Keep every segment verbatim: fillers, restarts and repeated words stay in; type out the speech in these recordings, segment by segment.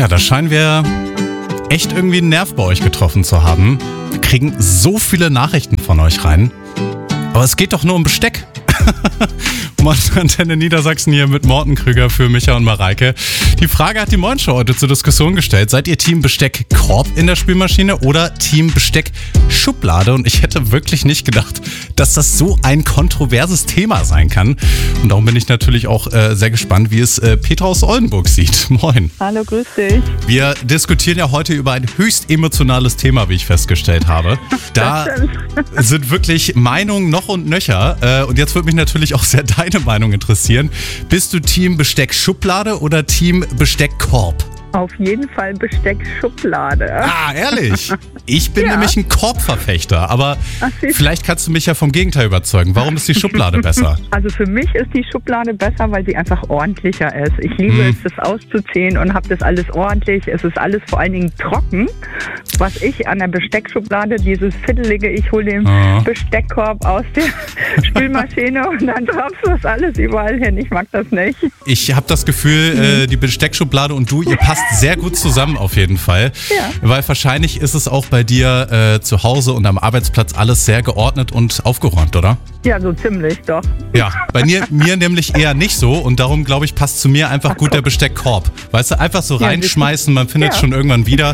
Ja, da scheinen wir echt irgendwie einen Nerv bei euch getroffen zu haben. Wir kriegen so viele Nachrichten von euch rein. Aber es geht doch nur um Besteck. Antenne Niedersachsen hier mit Morten Krüger für Micha und Mareike. Die Frage hat die Moin Show heute zur Diskussion gestellt. Seid ihr Team Besteckkorb in der Spülmaschine oder Team Besteckschublade? Und ich hätte wirklich nicht gedacht, dass das so ein kontroverses Thema sein kann. Und darum bin ich natürlich auch äh, sehr gespannt, wie es äh, Petra aus Oldenburg sieht. Moin. Hallo, grüß dich. Wir diskutieren ja heute über ein höchst emotionales Thema, wie ich festgestellt habe. Da sind wirklich Meinungen noch und nöcher. Äh, und jetzt würde mich natürlich auch sehr deine Meinung interessieren. Bist du Team Besteckschublade oder Team Besteckkorb? Auf jeden Fall Besteckschublade. Ah, ehrlich? Ich bin Ja. nämlich ein Korbverfechter, aber Ach, siehst du. vielleicht kannst du mich ja vom Gegenteil überzeugen. Warum ist die Schublade besser? Also für mich ist die Schublade besser, weil sie einfach ordentlicher ist. Ich liebe Hm. es, das auszuziehen und habe das alles ordentlich. Es ist alles vor allen Dingen trocken. Was ich an der Besteckschublade, dieses Fiddelige, ich hole den Ah. Besteckkorb aus der Spülmaschine und dann tropft das alles überall hin. Ich mag das nicht. Ich habe das Gefühl, äh, die Besteckschublade und du, ihr passt sehr gut zusammen auf jeden Fall. Ja. Weil wahrscheinlich ist es auch bei dir äh, zu Hause und am Arbeitsplatz alles sehr geordnet und aufgeräumt, oder? Ja, so ziemlich doch. Ja, bei mir, mir nämlich eher nicht so und darum, glaube ich, passt zu mir einfach gut der Besteckkorb. Weißt du, einfach so Ja, reinschmeißen, man findet es ja. schon irgendwann wieder.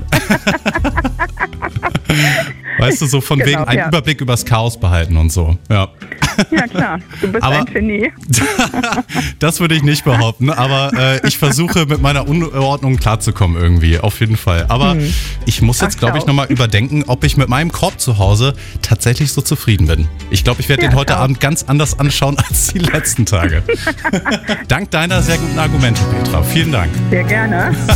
Weißt du, so von Genau, wegen einen ja. Überblick übers Chaos behalten und so. Ja. Ja klar, du bist Aber- ein Genie. Das würde ich nicht behaupten, aber äh, ich versuche mit meiner Unordnung klarzukommen irgendwie, auf jeden Fall. Aber ich muss jetzt, Ach, glaube ich, schau. nochmal überdenken, ob ich mit meinem Korb zu Hause tatsächlich so zufrieden bin. Ich glaube, ich werde Ja, den heute schau. Abend ganz anders anschauen als die letzten Tage. Dank deiner sehr guten Argumente, Petra. Vielen Dank. Sehr gerne.